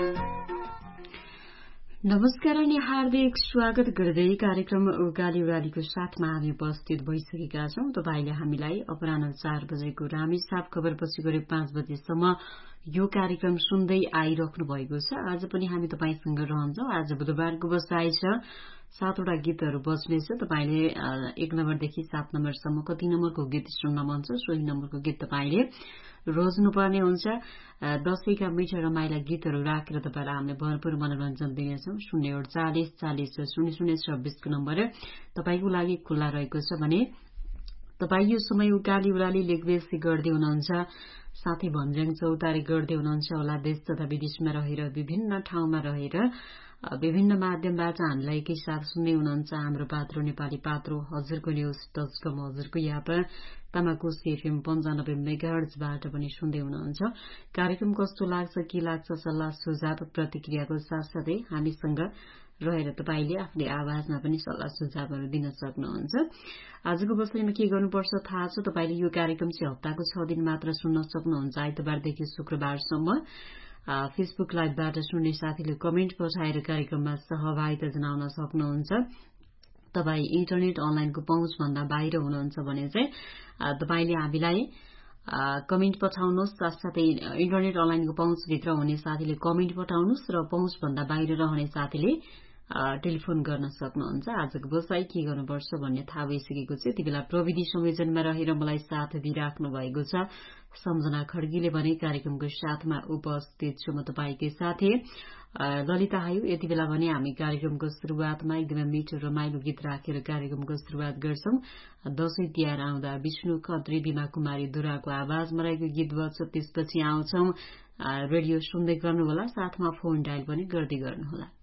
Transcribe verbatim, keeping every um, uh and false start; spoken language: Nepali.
नमस्कार अनि हार्दिक स्वागत गर्दै कार्यक्रम उगाली उगालीको साथमा हामी उपस्थित भइसकेका छौं। तपाईले हामीलाई अपराह्न चार बजेको रामेसाप खबरपछि गरे पाँच बजेसम्म यो कार्यक्रम सुन्दै आइराख्नु भएको छ। आज पनि हामी तपाईसँग रहन्छौं। आज बुधबारको बसाइ छ, सातवटा गीतहरू बज्नेछ। तपाईले एक नम्बरदेखि सात नम्बरसम्म कति नम्बरको गीत सुन्न मन छ सोही नम्बरको गीत तपाईले रोज्नुपर्ने हुन्छ। दशैंका मिठा रमाइला गीतहरू राखेर तपाईलाई हामीले भरपूर मनोरञ्जन दिनेछौं। शून्य अडचालिस चालिस शून्य शून्य छब्बीसको नम्बर तपाईको लागि खुल्ला रहेको छ भने तपाई यो समय उकाली उराली लेखबेसी गर्दै हुनुहुन्छ, साथै भन्ज्याङ चौतारी गर्दै हुनुहुन्छ होला। देश तथा विदेशमा रहेर विभिन्न ठाउँमा रहेर विभिन्न माध्यमबाट हामीलाई एकैसाथ सुन्दै हुनुहुन्छ। हाम्रो पात्रो नेपाली पात्रो हजुरको न्यूज डट कम हजुरको याप तामाकोशी एफएम पन्चानब्बे मेगाहर्जबाट पनि सुन्दै हुनुहुन्छ। कार्यक्रम कस्तो लाग्छ, के लाग्छ, सल्लाह सुझाव प्रतिक्रियाको साथसाथै हामीसँग रहेर तपाईले आफ्नो आवाजमा पनि सल्लाह सुझावहरू दिन सक्नुहुन्छ। आजको बसाइमा के गर्नुपर्छ थाहा छ। तपाईले यो कार्यक्रम चाहिँ हप्ताको छ दिन मात्र सुन्न सक्नुहुन्छ, आइतबारदेखि शुक्रबारसम्म। फेसबुक लाइभबाट सुन्ने साथीले कमेन्ट पठाएर कार्यक्रममा सहभागिता जनाउन सक्नुहुन्छ। तपाई इन्टरनेट अनलाइनको पहुँच भन्दा बाहिर हुनुहुन्छ भने चाहिँ तपाईले हामीलाई कमेन्ट पठाउनुहोस्। साथसाथै इन्टरनेट अनलाइनको पहुँचभित्र हुने साथीले कमेन्ट पठाउनुहोस् र पहुँच भन्दा बाहिर रहने साथीले टेलिफोन गर्न सक्नुहुन्छ। आजको बसाई के गर्नुपर्छ भन्ने थाहा भइसकेको छ। यति बेला प्रविधि संयोजनमा रहेर मलाई साथ दिइराख्नु भएको छ सम्झना खड्गीले भने कार्यक्रमको साथमा उपस्थित छु म तपाईकै साथी ललिता हायु। यति बेला भने हामी कार्यक्रमको शुरूआतमा एकदमै मिठो रमाइलो गीत राखेर कार्यक्रमको शुरूआत गर्छौं। दशैं तिहार आउँदा विष्णु खत्री बिमा कुमारी दुराको आवाजमा रहेको गीत बज्छ। त्यसपछि आउँछौं। रेडियो सुन्दै गर्नुहोला, साथमा फोन डायल पनि गर्दै गर्नुहोला।